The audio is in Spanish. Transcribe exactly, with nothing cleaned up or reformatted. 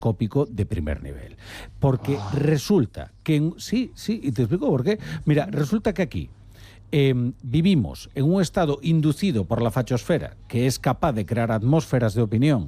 telescópico de primer nivel. Porque resulta que... En, sí, sí, y te explico por qué. Mira, resulta que aquí eh, vivimos en un estado inducido por la fachosfera, que es capaz de crear atmósferas de opinión